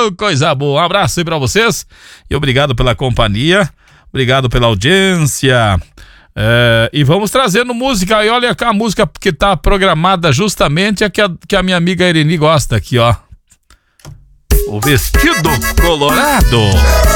Ô, coisa boa. Um abraço aí pra vocês e obrigado pela companhia, obrigado pela audiência. E vamos trazendo música. E olha a música que tá programada justamente que a minha amiga Irene gosta aqui, ó. O Vestido Colorado.